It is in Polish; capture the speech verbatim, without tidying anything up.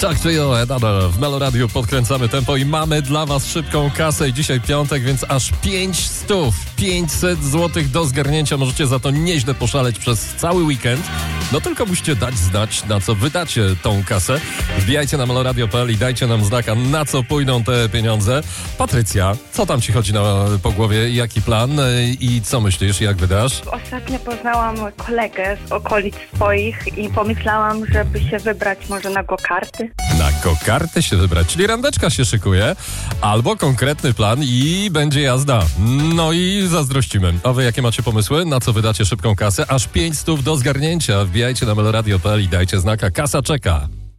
Tak, trio Edada w Meloradiu podkręcamy tempo i mamy dla was szybką kasę i dzisiaj piątek, więc aż pięć stów, pięćset złotych do zgarnięcia. Możecie za to nieźle poszaleć przez cały weekend. No tylko musicie dać znać, na co wydacie tą kasę. Wbijajcie na meloradio kropka p l i dajcie nam znaka, na co pójdą te pieniądze. Patrycja, co tam ci chodzi na, po głowie? Jaki plan i co myślisz, jak wydasz? Ostatnio poznałam kolegę z okolic swoich i pomyślałam, żeby się wybrać może na go-karty. Na go-karty się wybrać, czyli randeczka się szykuje, albo konkretny plan i będzie jazda. No i zazdrościmy. A wy jakie macie pomysły? Na co wydacie szybką kasę? Aż pięć stów do zgarnięcia. Wbijajcie na meloradio kropka p l i dajcie znaka, kasa czeka.